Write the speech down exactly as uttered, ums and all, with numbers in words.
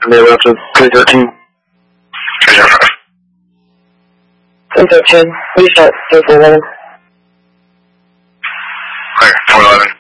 Maybe up to three thirteen. three zero five. three thirteen. Restart. three four eleven. Okay, four eleven.